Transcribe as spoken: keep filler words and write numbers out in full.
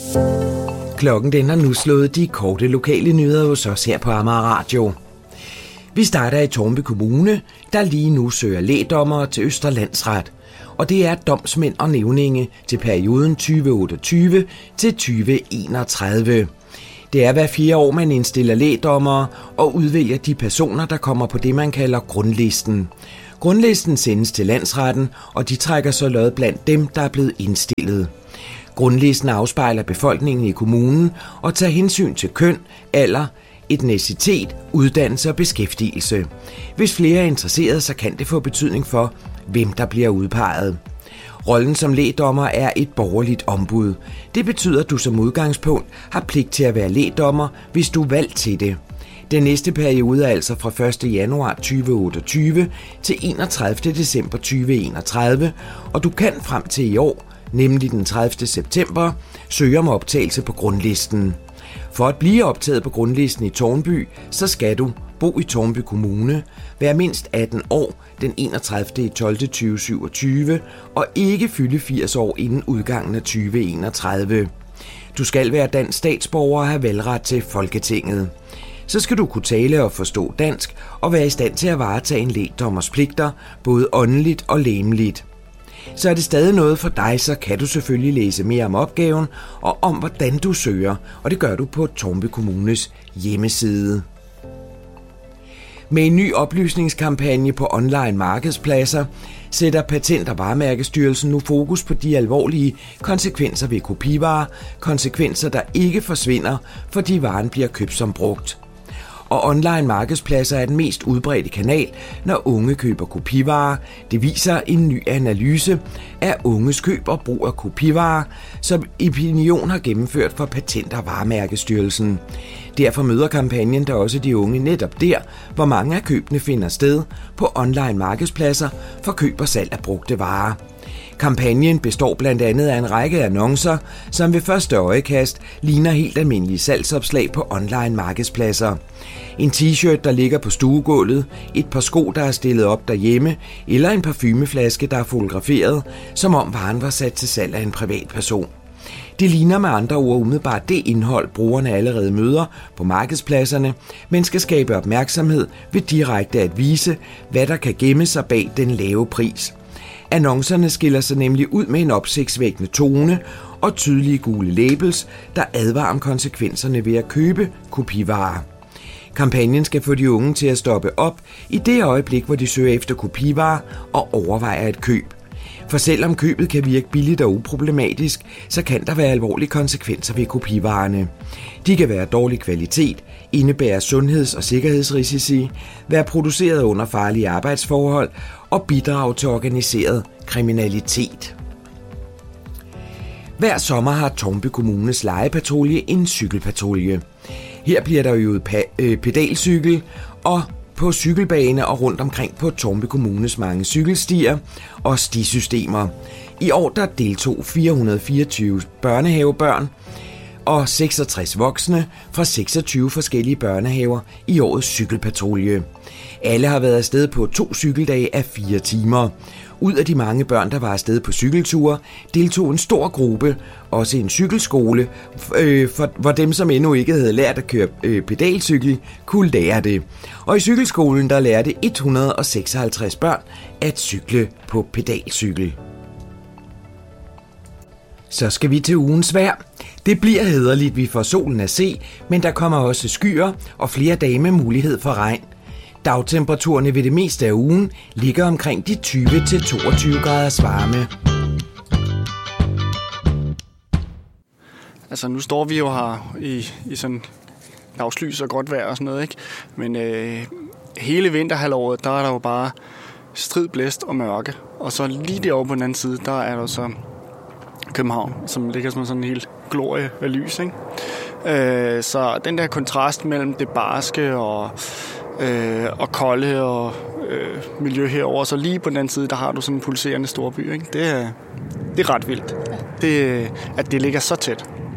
Klokken den har nu slået de korte lokale nyheder hos os her på Amager Radio. Vi starter i Tårnby Kommune, der lige nu søger lægdommere til Østre Landsret. Og det er domsmænd og nævninge til perioden tyve otteogtyve til tyve enogtredive. Det er hver fire år, man indstiller lægdommere og udvælger de personer, der kommer på det, man kalder grundlisten. Grundlisten sendes til landsretten, og de trækker så lod blandt dem, der er blevet indstillet. Grundlisten afspejler befolkningen i kommunen og tager hensyn til køn, alder, etnicitet, uddannelse og beskæftigelse. Hvis flere er interesseret, så kan det få betydning for, hvem der bliver udpeget. Rollen som lægdommer er et borgerligt ombud. Det betyder, at du som udgangspunkt har pligt til at være lægdommer, hvis du er valgt til det. Den næste periode er altså fra første januar tyve otteogtyve til enogtredivte december tyve enogtredive, og du kan frem til i år, nemlig den tredivte september, søge om optagelse på grundlisten. For at blive optaget på grundlisten i Tårnby, så skal du bo i Tårnby Kommune, være mindst atten år den enogtredivte tolvte tyve syvogtyve og ikke fylde firs år inden udgangen af tyve enogtredive. Du skal være dansk statsborger og have valgret til Folketinget. Så skal du kunne tale og forstå dansk og være i stand til at varetage en lægdommers pligter, både åndeligt og legemligt. Så er det stadig noget for dig, så kan du selvfølgelig læse mere om opgaven og om, hvordan du søger, og det gør du på Tårnby Kommunes hjemmeside. Med en ny oplysningskampagne på online markedspladser sætter Patent- og Varemærkestyrelsen nu fokus på de alvorlige konsekvenser ved kopivarer, konsekvenser der ikke forsvinder, fordi varen bliver købt som brugt. Og online markedspladser er den mest udbredte kanal, når unge køber kopivarer. Det viser en ny analyse af unges køb og brug af kopivarer, som Opinion har gennemført for Patent- og Varemærkestyrelsen. Derfor møder kampagnen der også de unge netop der, hvor mange af købene finder sted på online markedspladser for køb og salg af brugte varer. Kampagnen består blandt andet af en række annoncer, som ved første øjekast ligner helt almindelige salgsopslag på online markedspladser. En t-shirt, der ligger på stuegulvet, et par sko, der er stillet op derhjemme, eller en parfumeflaske, der er fotograferet, som om varen var sat til salg af en privatperson. Det ligner med andre ord umiddelbart det indhold, brugerne allerede møder på markedspladserne, men skal skabe opmærksomhed ved direkte at vise, hvad der kan gemme sig bag den lave pris. Annoncerne skiller sig nemlig ud med en opsigtsvækkende tone og tydelige gule labels, der advarer om konsekvenserne ved at købe kopivarer. Kampagnen skal få de unge til at stoppe op i det øjeblik, hvor de søger efter kopivarer og overvejer et køb. For selvom købet kan virke billigt og uproblematisk, så kan der være alvorlige konsekvenser ved kopivarerne. De kan være dårlig kvalitet, indebære sundheds- og sikkerhedsrisici, være produceret under farlige arbejdsforhold og bidrage til organiseret kriminalitet. Hver sommer har Tårnby Kommunes lejepatrulje en cykelpatrulje. Her bliver der øvet pedalcykel og på cykelbane og rundt omkring på Tårnby Kommunes mange cykelstier og stisystemer. I år der deltog fire hundrede og fireogtyve børnehavebørn og seksogtres voksne fra seksogtyve forskellige børnehaver i årets cykelpatrulje. Alle har været afsted på to cykeldage af fire timer. Ud af de mange børn, der var afsted på cykelture, deltog en stor gruppe, også en cykelskole, øh, for, hvor dem, som endnu ikke havde lært at køre øh, pedalcykel, kunne lære det. Og i cykelskolen, der lærte et hundrede og seksoghalvtreds børn at cykle på pedalcykel. Så skal vi til ugens vejr. Det bliver hæderligt, vi får solen at se, men der kommer også skyer og flere dage med mulighed for regn. Dagtemperaturerne ved det meste af ugen ligger omkring de tyve til toogtyve graders varme. Altså nu står vi jo her i, i sådan dagslys og godt vejr og sådan noget, ikke? Men øh, hele vinterhalvåret, der er der jo bare strid, blæst og mørke. Og så lige derovre på den anden side, der er der så København, som ligger som sådan en helt glorie af lys, ikke? Øh, så den der kontrast mellem det barske og Øh, og kolde og øh, miljø herover, så lige på den anden side, der har du sådan en pulserende storby, ikke? Det er, det er ret vildt, det, at det ligger så tæt.